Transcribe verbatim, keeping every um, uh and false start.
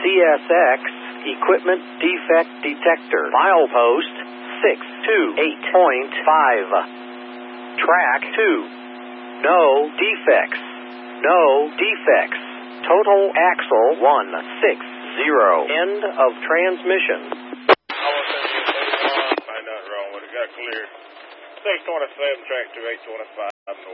C S X Equipment Defect Detector. Milepost six two eight point five. Track two. No defects. No defects. Total axle one six zero. End of transmission. I want to send you a find nothing wrong with it. Got cleared. six twenty-seven, track two eight twenty-five.